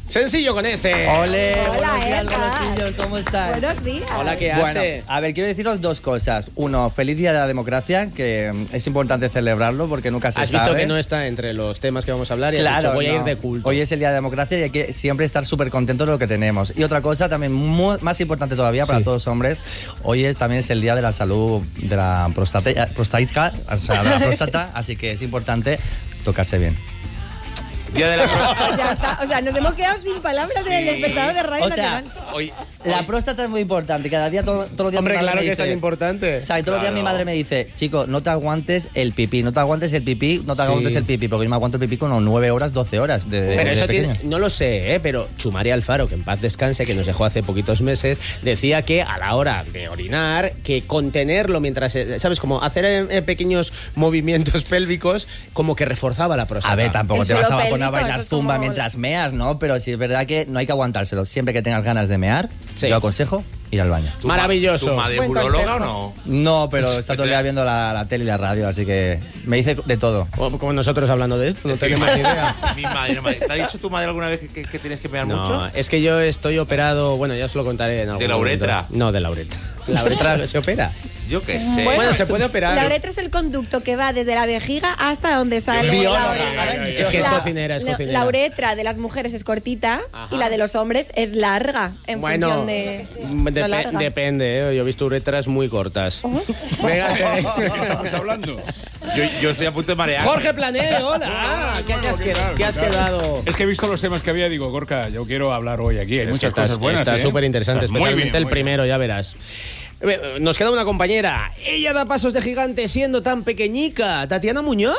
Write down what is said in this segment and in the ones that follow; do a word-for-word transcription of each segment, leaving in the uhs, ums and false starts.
Sencillo con ese. Ole, Hola, buenos días, Eva. golostillos, ¿cómo estás? Buenos días. Hola, ¿qué Bueno, hace? a ver, quiero deciros dos cosas. Uno, feliz día de la democracia, que mm, es importante celebrarlo porque nunca se Has sabe. visto que no está entre los temas que vamos a hablar y has Claro, dicho, voy a no. ir de culto. Hoy es el día de la democracia y hay que siempre estar súper contentos de lo que tenemos. Y otra cosa también mu- más importante todavía para Sí. todos los hombres, hoy es, también es el día de la salud de la prostate- prostática, o sea, de la próstata, así que es importante tocarse bien. Día de la próstata. Ya está. O sea, nos hemos quedado sin palabras en el despertador de Radio O sea, Nacional. Hoy, La hoy- próstata es muy importante. Cada día, todo- todos los días Hombre, mi madre claro me que es dice- tan importante. O sea, y todos los días mi Claro. madre me dice, chico, no te aguantes el pipí, no te aguantes el pipí, no te Sí. aguantes el pipí, porque yo me aguanto el pipí con unos nueve horas, doce horas de, de- Pero de eso pequeño. tiene, no lo sé, ¿eh? Pero Chumari Alfaro, que en paz descanse, que nos dejó hace poquitos meses, decía que a la hora de orinar, que contenerlo mientras, eh, ¿sabes? Como hacer eh, eh, pequeños movimientos pélvicos, como que reforzaba la próstata. A ver, tampoco El te vas a suelo poner a pélvico, bailar eso es zumba como- mientras meas, ¿no? Pero sí es verdad que no hay que aguantárselo. Siempre que tengas ganas de mear, Sí. yo aconsejo ir al baño. ¿tu ma- Maravilloso. ¿Tu madre es Buen urologa o consejo. no? No, pero está todo el día viendo la, la tele y la radio, así que me dice de todo. O como nosotros hablando de esto, no tenemos ni idea. Mi madre, mi madre. ¿Te ha dicho tu madre alguna vez que, que- que tienes que pegar No, mucho? es que yo estoy operado, bueno, ya os lo contaré en algún ¿De la momento. uretra? No, de la uretra. ¿La uretra se opera? Yo qué sé. Bueno, se puede operar. La uretra es el conducto que va desde la vejiga hasta donde sale Bióloga, la orina. ay, ay, ay. Es que es La- cocinera, es la- cocinera. La uretra de las mujeres es cortita Ajá. y la de los hombres es larga en Bueno, función de mm, lo depe- larga. depende, ¿eh? Yo he visto uretras muy cortas. Venga, sí. estamos hablando? Yo, yo estoy a punto de marear. Jorge Plané, hola. ¿Qué, te has, ¿qué qued- tal? qué has ¿Qué tal? quedado? Es que he visto los temas que había y digo, Gorka, yo quiero hablar hoy aquí. Hay Es que muchas estás- cosas buenas. Está ¿eh? súper interesante, Estás muy especialmente bien, el muy primero, ya verás. Eh, Nos queda una compañera. Ella da pasos de gigante siendo tan pequeñica. Tatiana Muñoz.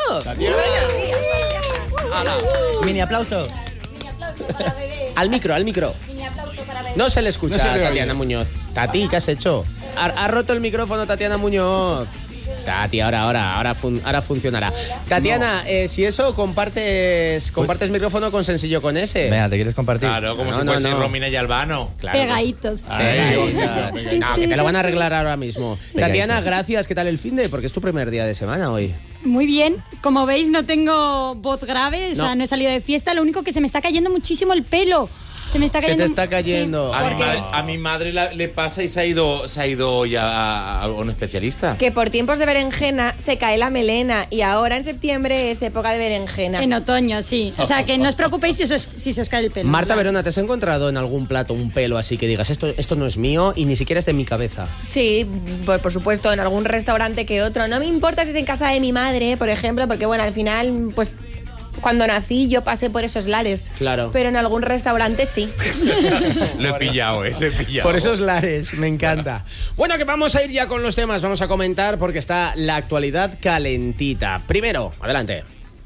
Mini aplauso. Al micro, al micro. No se le escucha No se le a oye. Tatiana Muñoz. Tati, ¿qué has hecho? Ha, ha roto el micrófono Tatiana Muñoz. Tati, ahora, ahora, ahora, fun- ahora funcionará. Tatiana, eh, si eso, compartes compartes micrófono con Sencillo con ese. Venga, ¿te quieres compartir? Claro, como No, si no, fuese no. Romina y Albano. Claro. Pegaditos. Ay, venga, venga. No, que te lo van a arreglar ahora mismo. Venga, Tatiana, venga. gracias. ¿Qué tal el fin de? Porque es tu primer día de semana hoy. Muy bien. Como veis, no tengo voz grave, o sea, No. no he salido de fiesta. Lo único que se me está cayendo muchísimo el pelo. Se me está Se cayendo. te está cayendo. Sí. A mi, Porque- madre, a mi madre la- le pasa y se ha ido, se ha ido hoy a, a- a un especialista. Que por tiempos de berenjena se cae la melena y ahora en septiembre es época de berenjena. En otoño, sí. O sea, que no os preocupéis si, os, si se os cae el pelo. Marta Verona, ¿te has encontrado en algún plato un pelo así que digas, esto, esto no es mío y ni siquiera es de mi cabeza? Sí, por, por supuesto, en algún restaurante que otro. No me importa si es en casa de mi madre, por ejemplo, porque bueno, al final, pues cuando nací yo pasé por esos lares. Claro. Pero en algún restaurante sí. Lo he pillado, eh, lo he pillado. Por esos lares, me encanta. Bueno, que vamos a ir ya con los temas, vamos a comentar porque está la actualidad calentita. Primero, adelante.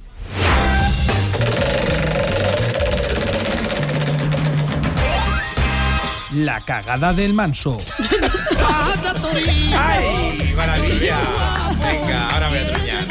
La cagada del manso. ¡Ay, maravilla! Venga, ahora voy a troñar.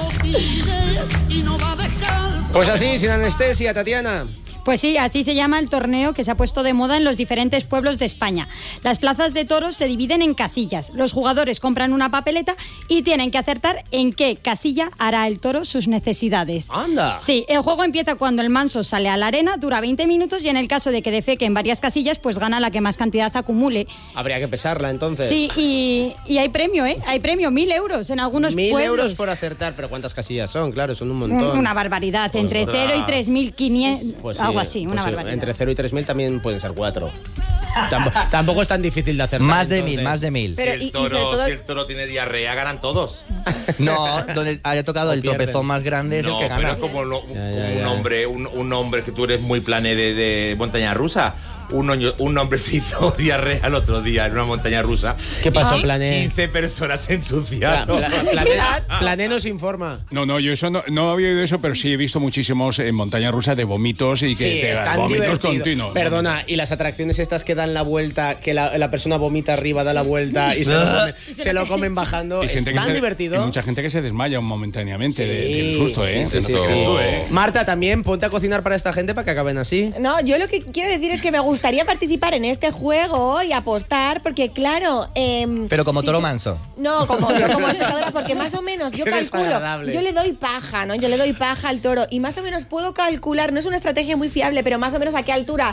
Pues así, sin anestesia, Tatiana. Pues sí, así se llama el torneo que se ha puesto de moda en los diferentes pueblos de España. Las plazas de toros se dividen en casillas. Los jugadores compran una papeleta y tienen que acertar en qué casilla hará el toro sus necesidades. Anda. Sí, el juego empieza cuando el manso sale a la arena, dura veinte minutos y en el caso de que defeque en varias casillas, pues gana la que más cantidad acumule. Habría que pesarla entonces. Sí, y, y hay premio, ¿eh? Hay premio, mil euros en algunos Mil pueblos. euros por acertar, pero ¿cuántas casillas son? Claro, son un montón. Una barbaridad, entre Ostras. cero y tres mil quinientos, Pues sí, algo así, pues una sí, barbaridad. Entre cero y tres mil también pueden ser cuatro. Tampoco, tampoco es tan difícil de acertar. Más de entonces. mil, más de mil. Pero- si, el y- y toro, sobre todo- si el toro tiene diarrea, ganan todos. No, donde haya tocado O el pierden. tropezón más grande es No, el que pero gana. es como, lo- Ya, ya, como un ya. hombre, un, un hombre que tú eres muy plané de, de montaña rusa. Un, oño- un hombre se hizo diarrea el otro día en una montaña rusa. ¿Qué pasó, Y Plané? quince personas se Pla- ensuciaron. pla- Plané, Plané nos informa. No, no, yo eso no, no había oído eso, pero sí he visto muchísimos en montaña rusa de vómitos y que Sí, te es tan vómitos divertido. continuos. Perdona, y las atracciones estas que dan la vuelta, que la, la persona vomita arriba, da la vuelta y se lo, come- se lo comen bajando, Hay es gente que tan se- divertido. hay mucha gente que se desmaya momentáneamente de- Sí, del susto, ¿eh? sí, sí, sí, Del sí. susto, ¿eh? Marta, también ponte a cocinar para esta gente para que acaben así. No, yo lo que quiero decir es que me gustaría participar en este juego y apostar, porque claro... em, Pero como si toro tú- manso. No, como yo como espectadora, porque más o menos yo Qué calculo, desagradable. yo le doy paja, ¿no? Yo le doy paja al toro y más o menos puedo calcular, no es una estrategia muy fiable, pero más o menos a qué altura